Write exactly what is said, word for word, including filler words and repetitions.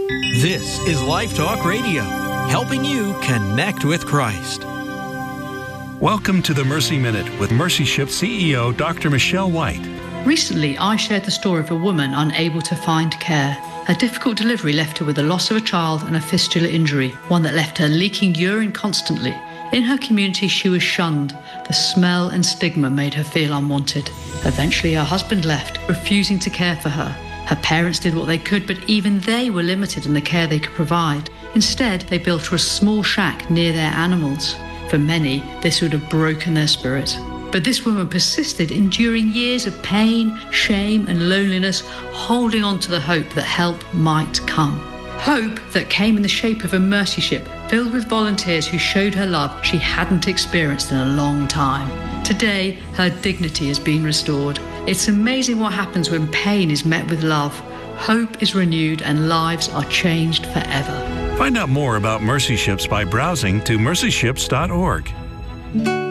This is Life Talk Radio, helping you connect with Christ. Welcome to the Mercy Minute with Mercy Ship C E O Doctor Michelle White. Recently, I shared the story of a woman unable to find care. A difficult delivery left her with the loss of a child and a fistula injury, one that left her leaking urine constantly. In her community, she was shunned. The smell and stigma made her feel unwanted. Eventually, her husband left, refusing to care for her. Her parents did what they could, but even they were limited in the care they could provide. Instead, they built her a small shack near their animals. For many, this would have broken their spirit. But this woman persisted, enduring years of pain, shame, and loneliness, holding on to the hope that help might come. Hope that came in the shape of a mercy ship filled with volunteers who showed her love she hadn't experienced in a long time. Today, her dignity has been restored. It's amazing what happens when pain is met with love. Hope is renewed and lives are changed forever. Find out more about Mercy Ships by browsing to mercy ships dot org.